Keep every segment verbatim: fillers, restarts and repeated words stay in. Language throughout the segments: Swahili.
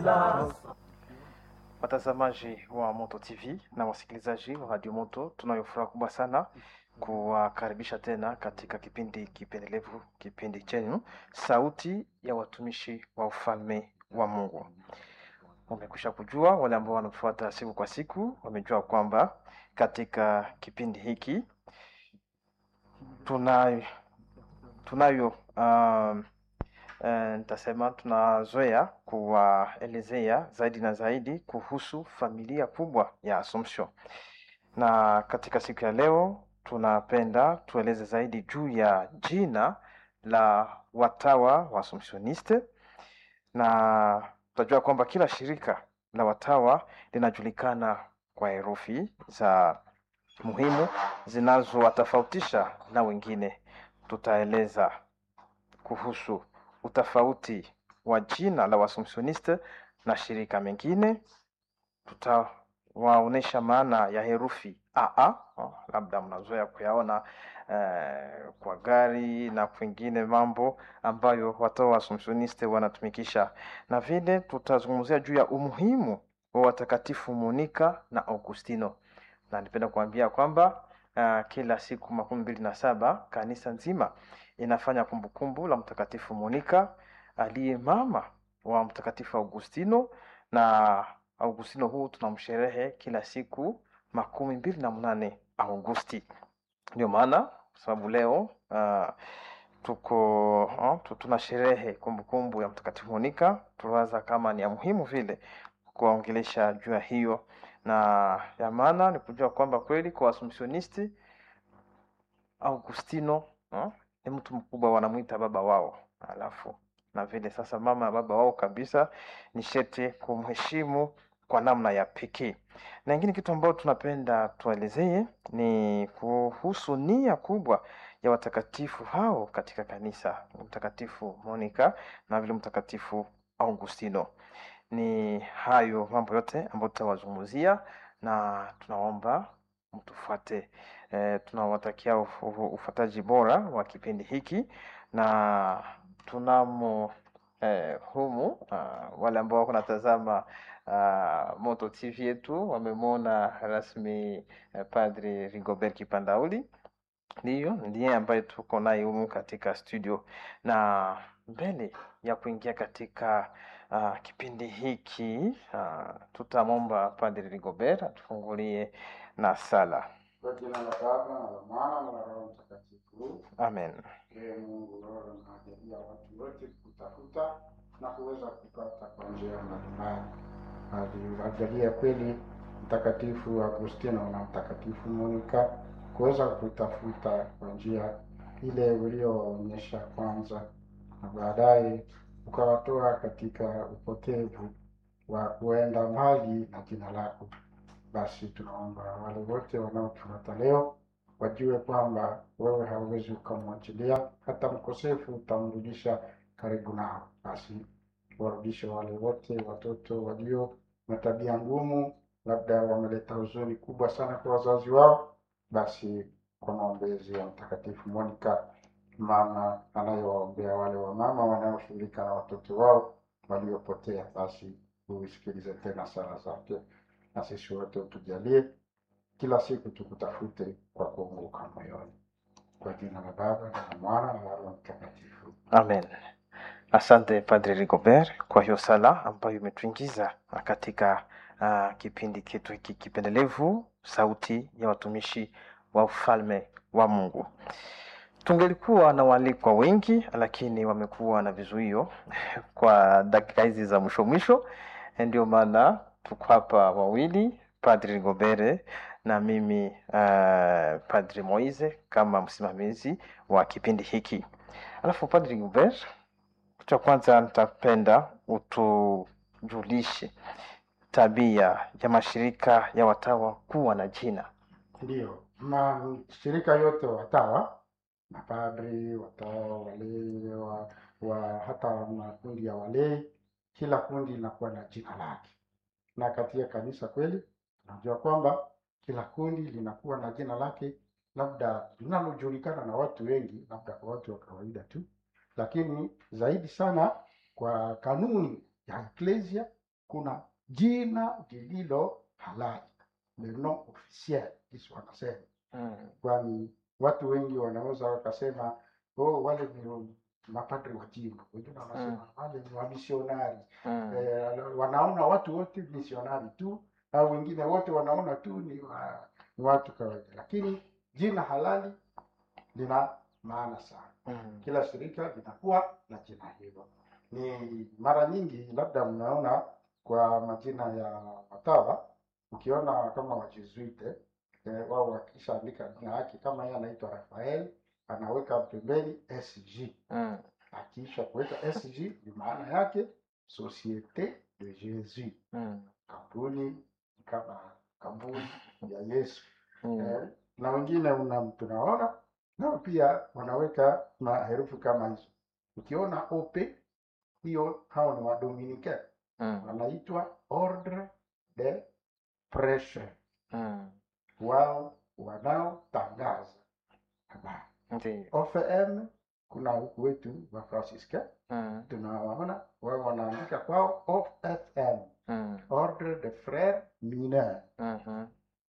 Watazamaji wa Moto T V na wasikilizaji wa Radio Moto, tunayo furaha kubwa sana kuwakaribisha tena katika kipindi kipendelevu, kipindi chenu Sauti ya Watumishi wa Ufalme wa Mungu. Wamekwisha kujua, wale ambao wanafuata siku kwa siku wamejua kwamba katika kipindi hiki tunayo tunayo um, Uh, nitasema tunazoea kuwaelezea zaidi na zaidi kuhusu familia kubwa ya Assumption. Na katika siku ya leo tunapenda tueleze zaidi juu ya jina la watawa wa Assumptioniste, na tutajua kwamba kila shirika la watawa linajulikana kwa herufi za muhimu zinazowatofautisha na wengine. Tutaeleza kuhusu utofauti wa jina la Assumptioniste na shirika mengine. Tutawaonesha maana ya herufi A A, oh, labda mnazoea kuyaona eh, kwa gari na kwingine, mambo ambayo watawa wa Assumptioniste wanatumikisha. Na vile tutazungumzia juu ya umuhimu wa watakatifu Monica na Augustino. Na nipenda kuambia kwamba uh, kila siku makumi mbili na saba kanisa nzima inafanya kumbukumbu la mtakatifu Monica aliye mama wa mtakatifu Augustino, na Augustino huu tunamsherehe kila siku makumi mbili na mnane Augusti. Ndio maana sababu leo uh, tuko uh, tunasherehe kumbukumbu ya mtakatifu Monica, tuwaza kama ni ya muhimu vile kuongelesha juu ya hiyo. Na ya maana ni kujua kwamba kweli kwa Assumptionisti Augustino uh, ni mtu mkubwa, wanamuita baba wao. Alafu na vile sasa mama baba wao kabisa, ni shete kumheshimu kwa namna ya pekee. Na ingine kitu ambacho tunapenda tuelezee ni kuhusu nia kubwa ya watakatifu hao katika kanisa, mtakatifu Monica na vile mtakatifu Augustino. Ni hayo mambo yote ambayo tutawazungumzia, na tunaomba mtufuate. E, tunawatakia ufuataji bora wa kipindi hiki, na tunamo eh, humu uh, wale ambao wako natazama uh, Moto T V yetu wamemwona rasmi uh, Padre Rigobert Kipandauli. Ndiyo ndiye ambaye tuko naye humu katika studio, na mbele ya kuingia katika uh, kipindi hiki uh, tutamwomba Padre Rigobert atufungulie na sala. Kwa jina la Baba na la Mwana na la Roho Mtakatifu. Amen. Ee Mungu, Roho anajalia watu wote kutafuta na kuweza kupata kwa njia mbalimbali. Aliwajalia kweli mtakatifu Agustino na mtakatifu Monica kuweza kutafuta kwa njia ile ulioonyesha kwanza, na baadaye ukawatoa katika upotevu wa kuenda mbali na jina lako. Basi tunaomba wale wote wanaotufuata leo wajue kwamba wewe hauwezi ukamwachilia hata mkosefu, utamrudisha karibu nao. Basi warudishe wale wote watoto walio na tabia ngumu, labda wameleta huzuni kubwa sana kwa wazazi wao. Basi kwa maombezi ya mtakatifu Monica, mama anayewaombea wale wa mama wanaoshughulika na watoto wao waliopotea, basi usikilize tena sala zake, na sisi wote utujalie kila siku tukutafute kwa kuunguka moyoni. Kwa jina la Baba na la Mwana na la Roho Mtakatifu. Amen. Asante Padre Rigobert kwa hiyo sala ambayo imetuingiza katika uh, kipindi chetu hiki kipendelevu, Sauti ya Watumishi wa Ufalme wa Mungu. Tungelikuwa na walikwa wengi, lakini wamekuwa na vizuio kwa dakika hizi za mwisho mwisho. Ndio maana tuko hapa wawili, Padre Rigobert na mimi uh, Padre Moise kama msimamizi wa kipindi hiki. Alafu Padre Rigobert, cha kwanza nitapenda utujulishe tabia ya mashirika ya watawa kuwa na jina. Ndiyo, mashirika yote watawa, mapadri, watawa, walei, wa, wa, hata makundi ya walei, kila kundi linakuwa na jina lake. Na katika kanisa kweli tunajua kwamba kila kundi linakuwa na jina lake, labda linalojulikana na watu wengi, labda kwa watu wa kawaida tu, lakini zaidi sana kwa kanuni ya Eklesia kuna jina lililo halali, le nom officiel kisha wanasema. Mm. Kwani watu wengi wanaweza wakasema oh, wale ni mapadri wa jimbo, wengine wanasema Mm. wale ni wamisionari. Mm. Eh, wanaona watu wote misionari tu, au wengine wote wanaona tu ni, wa, ni watu kawaida, lakini jina halali lina maana sana. Mm. Kila shirika linakuwa na jina hilo. Ni mara nyingi labda mnaona kwa majina ya watawa, ukiona kama Wajesuite eh, wao wakishaandika jina yake, kama yeye anaitwa Rafael, anaweka pembeni S G. Mm. Akiisha kuweka S G ni maana yake Societe de Jésus, Mm. kampuni kama kampuni ya Yesu. Mm. Eh, na wengine una tunaona nao pia wanaweka maherufi kama hizo. Ukiona O P, hiyo hao ni Wadominicain, Mm. wanaitwa Ordre de Prêcheurs, Mm. wao wanaotangaza habari. Ndiyo. O F M kuna huku wetu wa Franciscain, Mm. tunawaona wao wanaandika kwao O F M, Mm. Ordre de Frères Mineurs. Mhm.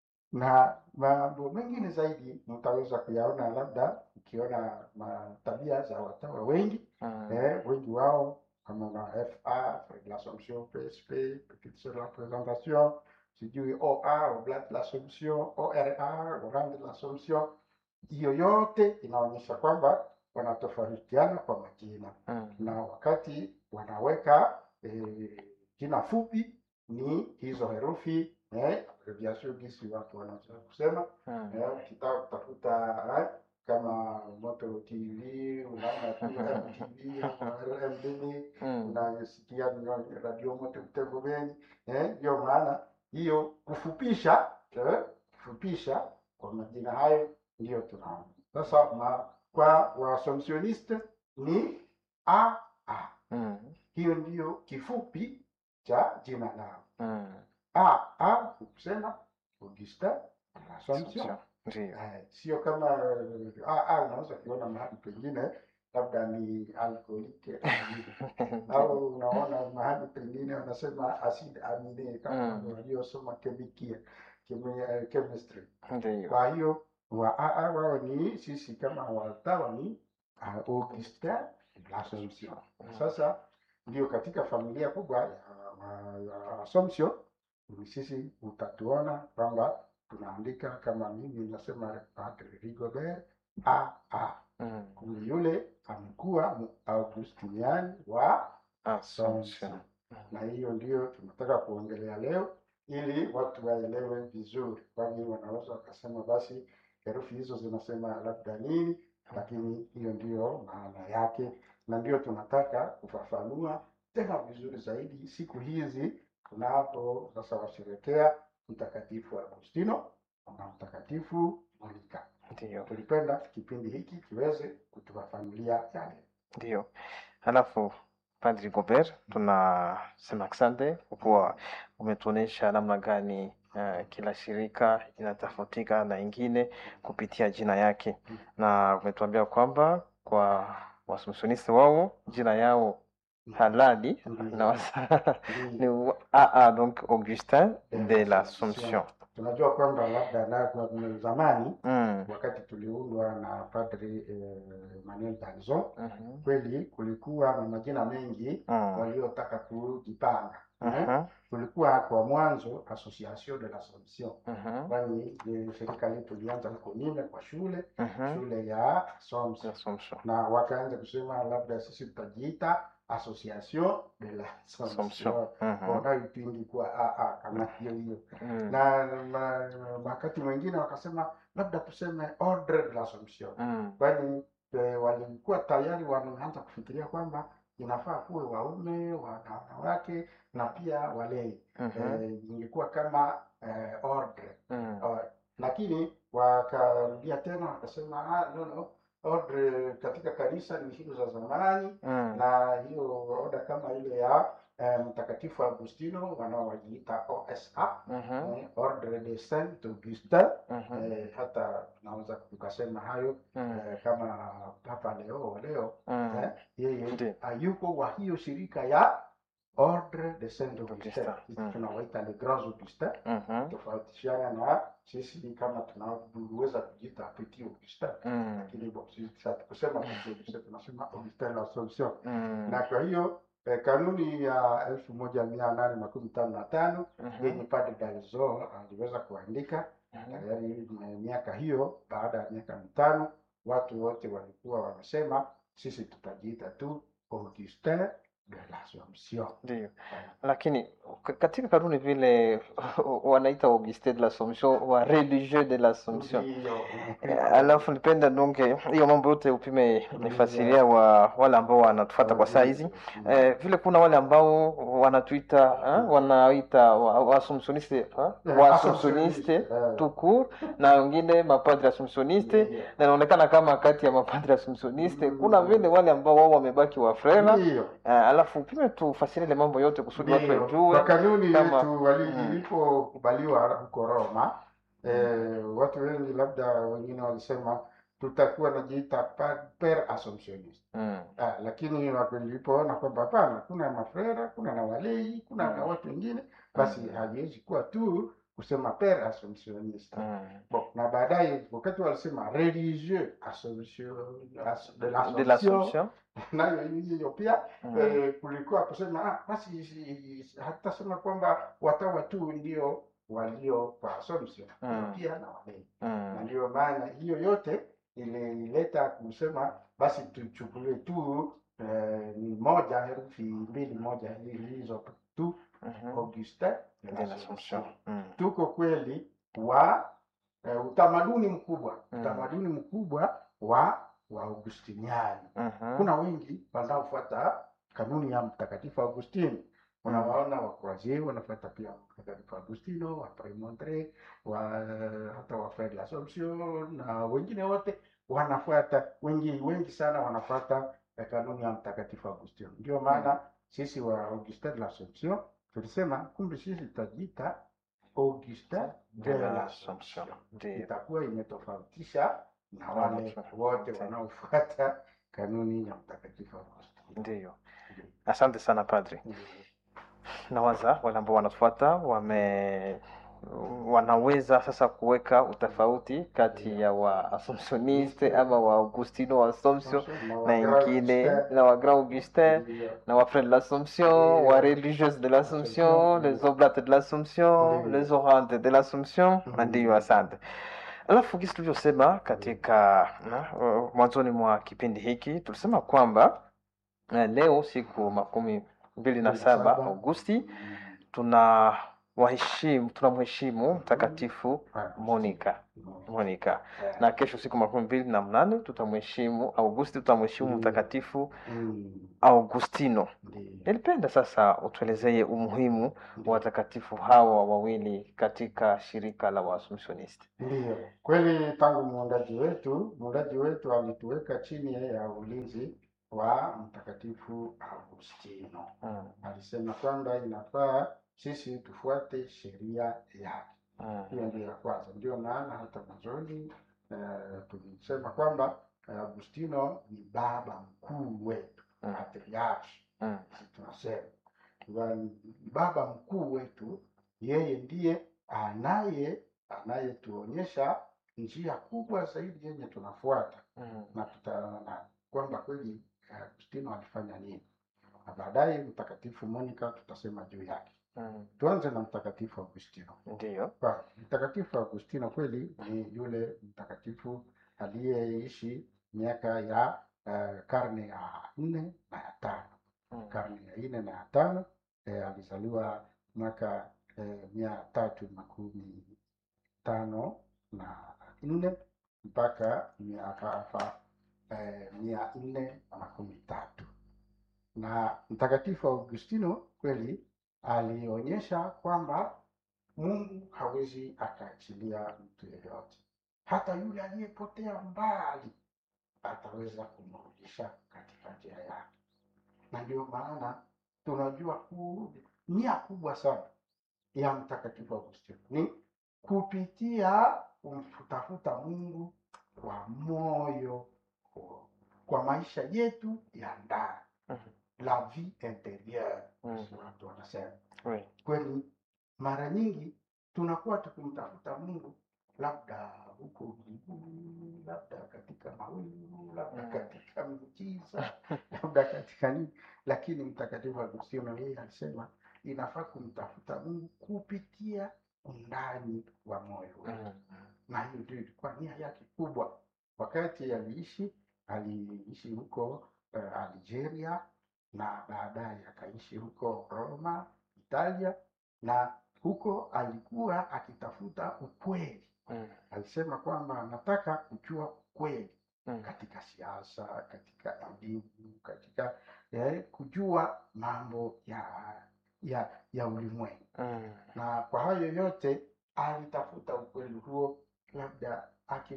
Na mambo mengine zaidi mtaweza kuyaona labda ukiona tabia za watawa wengi. Mm. Eh, wengi wao kama na F A, Frère de l'Assomption, P S P, Petite Sœur de la Présentation, sijui O A, Oblate de l'Assomption, O R A, Orange de l'Assomption. Hiyo yote inaonyesha kwamba wanatofautiana kwa majina. Mm. Na wakati wanaweka eh, jina fupi ni hizo herufi eh, abbreviation gisi watu wanataka kusema. Mm. Eh, ukitaka kutafuta eh, kama Moto T V unaona tu M T V au R M D, Mm. unasikia ni radio Moto Butembo Beni. Eh, ndio maana hiyo kufupisha eh, kufupisha kwa majina hayo ndio tunaona. Sasa ma, kwa Waassumptioniste ni A A. Mm. Hiyo ndio kifupi cha jina lao. Mm. A A kusema Augustin de l'Assomption. Ndiyo. Eh, sio kama A A unaweza kuona mahali pengine labda ni alcoholique au unaona mahali pengine wanasema acid amine kama Mm. waliosoma kemikia kemia chemistry. Ndiyo. Kwa hiyo wa A A wao ni sisi kama watawa ni uh, Augustin de l'Assomption. Sasa ndio katika familia kubwa ya, ya Assumption sisi utatuona kwamba tunaandika kama mimi nasema Padre Rigobert A A. Mm. Yule amekuwa Augustiniani wa Assumption. na hiyo ndio tunataka kuongelea leo ili watu waelewe vizuri, kwani wanaweza wakasema basi herufi hizo zinasema labda nini, lakini hiyo ndio maana yake, na ndio tunataka kufafanua tena vizuri zaidi siku hizi tunapo sasa washerekea Mtakatifu Agustino na Mtakatifu Monica. Ndiyo. Tulipenda kipindi hiki kiweze kutufafanulia yale. Ndiyo. Halafu Padri Rigobert, tunasema asante kwa kuwa umetuonesha namna gani uh, kila shirika inatofautika na ingine kupitia jina yake, na umetuambia kwamba kwa Waassumptioniste wao jina yao halali na wasa ni A A, donc Augustin de l'Assomption. Tunajua kwamba labda na zamani Mm. wakati tuliundwa na Padri eh, Emmanuel Danzon, Mhm. kweli kulikuwa na majina mengi Mm. waliotaka kujipanga. Mhm. Tulikuwa kwa mwanzo Association de l'Assomption, Mhm. kwani eh, shirika letu lianza huko Nime kwa shule Mhm. shule ya Assumption, Assumption. na wakaanza kusema labda sisi tutajiita Association de l'Assomption. Assumption. Mhm. Wanaipingi kwa A A kama hiyo hiyo. Mm. Na ma, wakati mwingine wakasema labda tuseme Ordre de l'Assomption. Mm. Kwani e, walikuwa tayari wanaanza kufikiria kwamba inafaa kuwe waume, wanawake na pia walei. Mhm. E, ingekuwa kama e, ordre. Mm. O, lakini wakarudia tena wakasema ah, no, no. Ordre katika kanisa ni hizo za zamani. Mm. Na hiyo oda kama ile ya eh, Mtakatifu Agustino wanaojiita O S A, Mhm. eh, Ordre de Saint Augustin. Mhm. Eh, hata tunaweza tukasema hayo Mm. eh, kama Papa Leo leo Mm. eh, yeye Ndiyo. hayuko wa hiyo shirika ya Ordre de Saint Augustin. Augustin. Sisi Mm. tunawaita les grands Augustins, Mhm. tofautishiana na sisi kama tunaweza kujiita Petit Augustin. Mm. Lakini bo sisi hatukusema Petit Augustin, tunasema Augustin de l'Assomption. Mm. Na kwa hiyo eh, kanuni ya elfu moja mia nane makumi tano na tano Mhm. yenye Padre Dalzon aliweza kuandika Mhm. tayari miaka hiyo. Baada ya miaka mitano watu wote walikuwa wamesema sisi tutajiita tu Augustin de l'Assomption. Ndio. Lakini k- katika kanuni vile wanaita Augustin de l'Assomption wa religieux de l'Assomption. Ndio. Eh, Alafu nipenda donge hiyo mambo yote upime nifasiria wa wale ambao wanatufuata kwa saa hizi. Eh, vile kuna wale ambao wanatuita eh, wanaita wa- waassumptioniste eh, waassumptioniste tout court, na wengine mapadre assumptioniste, na inaonekana kama kati ya mapadre assumptioniste kuna vile wale ambao wao wamebaki wa frera. Ndio. Uh, alafu upime tufasirie ile mambo yote kusudi watu Ndio. wajue Kwa kanuni kama- yetu wali- Mm. ilipokubaliwa huko Roma, eh, watu wengi labda wengine walisema tutakuwa najiita pa- per assumptionist. mm. Ah, lakini watu nilipoona kwamba hapana, kuna mafrera, kuna na walei, kuna na watu wengine, basi Mm. haiwezi kuwa tu kusema per assumptionist. Mm. Bon, na baadaye wakati walisema religieux assumption as- de De l'assumption, l'Assomption. nayo hiyo pia Mm. eh, kulikuwa kusema ah, basi si- si- hatasema kwamba watawa tu ndio walio kwa assumption, Mm. pia na walei. Mm. Na ndio maana hiyo yote ilileta kusema basi tuchukulie tu eh, ni moja herufi mbili moja hizo tu Mhm. Augustin de De l'Assomption. l'Assomption. Mm. Tuko kweli wa eh, utamaduni mkubwa Mm. utamaduni mkubwa wa wa Augustiniani. Mhm. Kuna wengi wanaofuata kanuni ya Mtakatifu Augustini. Unawaona wa Croisier wanafuata pia Mtakatifu Agustino, wa Premontre, wa hata wa Frere de l'Assomption na wengine wote wanafuata, wengi wengi sana wanafuata eh, kanuni ya Mtakatifu Agustino. Ndio maana sisi wa Augustin de l'Assomption tulisema kumbe sisi tutajiita Augustin de De l'Assomption. l'Assomption. Ndio. Itakuwa imetofautisha na wale wote wanaofuata kanuni ya Mtakatifu Agustino. Ndio. Asante sana padri. Nawaza wale ambao wanatufuata wame wanaweza sasa kuweka utofauti kati ya wa Assumptioniste ama wa Augustino wa Assumption na ingine na wa Grand Augustin na wa Frère de l'Assomption, wa Religieuse de l'Assomption, les Oblates de l'Assomption, les Orantes de l'Assomption. Na ndio, asante. Alafu kisi tulivyosema katika na, uh, mwanzoni mwa kipindi hiki tulisema kwamba uh, leo siku makumi mbili na saba Agosti tuna waheshimu tunamheshimu Mtakatifu Monica Monica, na kesho siku makumi mbili na mnane tutamheshimu Augusti, tutamheshimu Mtakatifu Augustino. Nilipenda sasa utuelezee umuhimu wa watakatifu hawa wawili katika shirika la Waassumptionisti. Ndio kweli, tangu muundaji wetu muundaji wetu alituweka chini ya ulinzi wa Mtakatifu Augustino. Mm. Alisema kwamba inafaa sisi tufuate sheria yake. Mm. Hiyo ndio ya kwanza. Ndio maana hata mwanzoni uh, tulisema kwamba uh, Augustino ni baba mkuu wetu, Mm. patriarch. Mm. Tunasema Wa- baba mkuu wetu, yeye ndiye anaye anayetuonyesha njia kubwa zaidi yenye tunafuata. Mm. Na tutaona kwamba kweli Agustino alifanya nini, na baadaye Mtakatifu Monica tutasema juu yake. Mm. Tuanze na Mtakatifu Agustino. Ndio. Kwa Mtakatifu Agustino kweli ni yule mtakatifu aliyeishi miaka ya uh, karne ya nne na ya tano. Mm. Karne ya nne na ya tano eh, alizaliwa mwaka eh, mia tatu makumi tano na nne mpaka mia akafa eh, mia nne makumi tatu. Na Mtakatifu Augustino kweli alionyesha kwamba Mungu hawezi akaachilia mtu yeyote, hata yule aliyepotea mbali ataweza kumrudisha katika njia yake. Na ndio maana tunajua ku nia kubwa sana ya Mtakatifu Augustino ni kupitia kumtafuta Mungu kwa moyo, kwa maisha yetu ya ndani. Mhm. la vie intérieure, Mm. watu wanasema. Oui. Kweli mara nyingi tunakuwa tukimtafuta Mungu labda huko mbinguni, labda katika mawingu, labda Mm. katika miujiza, labda katika nini, lakini Mtakatifu Agustino yeye alisema inafaa kumtafuta Mungu kupitia undani wa moyo wetu. Mm. Na hiyo ndio ilikuwa nia yake kubwa. Wakati aliishi aliishi huko uh, Algeria, na baadaye akaishi huko Roma, Italia, na huko alikuwa akitafuta ukweli. Mm. Alisema kwamba anataka kujua ukweli Mm. katika siasa, katika elimu, katika eh, kujua mambo ya ya ya ulimwengu. Mm. Na kwa hayo yote alitafuta ukweli huo, labda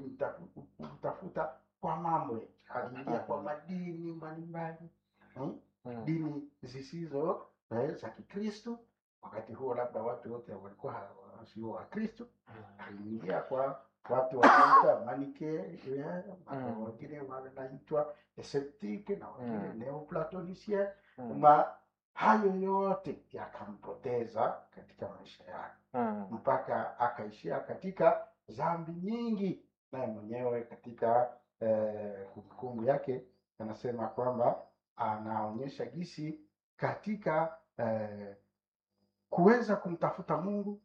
akimtafuta kwa mambo, aliingia kwa madini mbalimbali, hmm? Mm. dini zisizo eh, za Kikristo. Wakati huo labda watu wote walikuwa ha- sio wa Kristo. Aliingia kwa watu wanaitwa Manichae, eh, Mm. wengine wanaitwa Sceptic na wengine Mm. Neoplatonicien. Mm. Ma hayo yote yakampoteza katika maisha yake, Mm. mpaka akaishia katika dhambi nyingi. Naye mwenyewe katika eh, kumbukumbu yake anasema kwamba anaonyesha jinsi katika eh, kuweza kumtafuta Mungu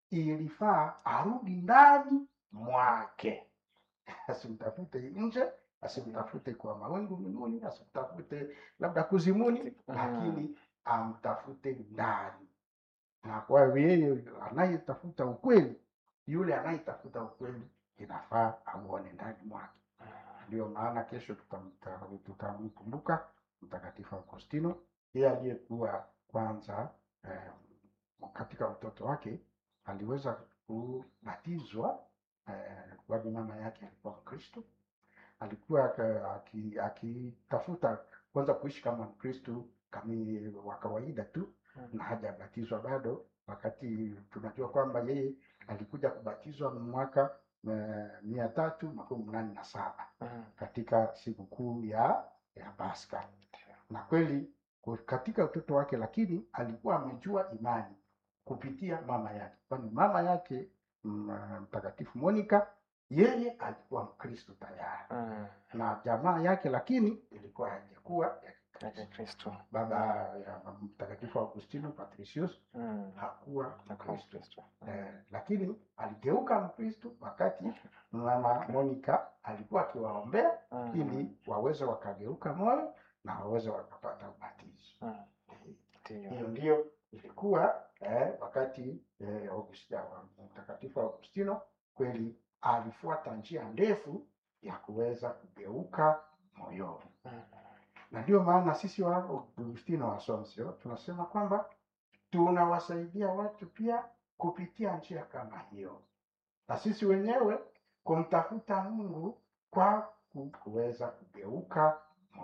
ilifaa arudi ndani mwake, asimtafute nje, asimtafute kwa mawingu mbinguni, asimtafute labda kuzimuni, Mm. lakini amtafute ndani. Na kwa hiyo yeye anayetafuta ukweli, yule anayetafuta ukweli inafaa auone ndani mwake. Ndio maana kesho tutamta- tutamkumbuka Mtakatifu Agostino, yeye aliyekuwa kwanza eh, katika utoto wake aliweza kubatizwa eh, kwa sababu mama yake alikuwa Mkristo. Alikuwa aka- aki- akitafuta kwanza kuishi kama Mkristo kami wa kawaida tu, na hajabatizwa bado, wakati tunajua kwamba yeye alikuja kubatizwa mwaka eh, mia tatu makumi nane na saba Mm. katika sikukuu ya ya Pasaka. Na kweli ku- katika utoto wake, lakini alikuwa amejua imani kupitia mama yake, kwani mama yake mm, Mtakatifu Monica yeye alikuwa Mkristo tayari, Mm. na jamaa yake lakini ilikuwa haijakuwa ya Kikristo. Ake Kristo. Baba ya Mtakatifu Agustino Patricius Mm. hakuwa Akawa Mkristo. Kristo. Eh, lakini aligeuka Mkristo wakati mama Monica alikuwa akiwaombea Mm. ili waweze wakageuka moyo na waweze wakapata ubatizo. Mm. Ndiyo. Hiyo ndio ilikuwa eh, wakati eh, Augustino, Mtakatifu Agustino kweli alifuata njia ndefu ya kuweza kugeuka moyoni. Mm. Na ndio maana sisi wa Augustino wa Assumption tunasema kwamba tunawasaidia watu pia kupitia njia kama hiyo, na sisi wenyewe kumtafuta Mungu kwa ku- kuweza kugeuka